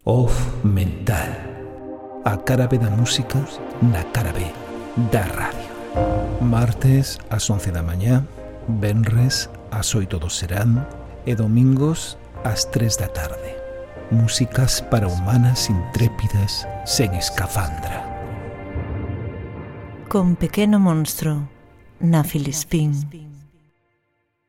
Off Mental. A cara B da música na cara B da radio. Martes ás 11 da mañá, venres ás 8 do serán e domingos ás 3 da tarde. Músicas para humanas intrépidas sen escafandra. Con Pequeno Monstro, na Filispín.